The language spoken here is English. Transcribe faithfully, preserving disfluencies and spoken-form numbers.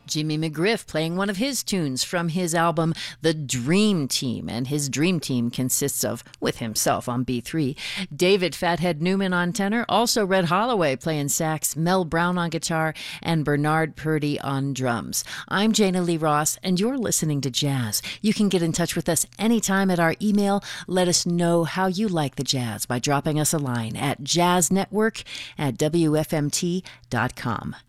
Jimmy McGriff playing one of his tunes from his album The Dream Team, and his Dream Team consists of, with himself on B three, David Fathead Newman on tenor, also Red Holloway playing sax, Mel Brown on guitar, and Bernard Purdy on drums. I'm Jana Lee Ross, and you're listening to Jazz. You can get in touch with us anytime at our email. Let us know how you like the jazz by dropping us a line at jazznetwork at W F M T dot com.